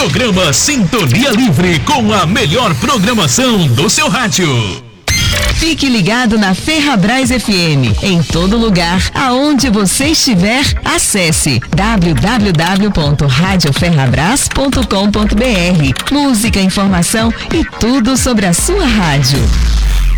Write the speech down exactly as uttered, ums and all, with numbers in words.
Programa Sintonia Livre com a melhor programação do seu rádio. Fique ligado na Ferrabras F M. Em todo lugar, aonde você estiver, acesse w w w ponto rádio ferrabras ponto com ponto b r. Música, informação e tudo sobre a sua rádio.